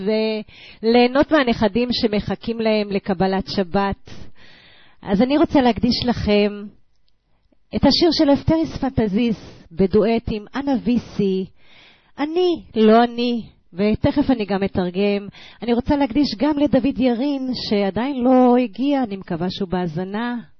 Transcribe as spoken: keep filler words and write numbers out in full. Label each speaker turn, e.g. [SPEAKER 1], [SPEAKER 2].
[SPEAKER 1] וליהנות מהנכדים שמחכים להם לקבלת שבת. אז אני רוצה להקדיש לכם את השיר של אסתריס פנטזיס בדואט עם אנה ויסי, אני, לא אני, ותכף אני גם אתרגם. אני רוצה להקדיש גם לדוד ירין שעדיין לא הגיע, אני מקווה שהוא בהזנה.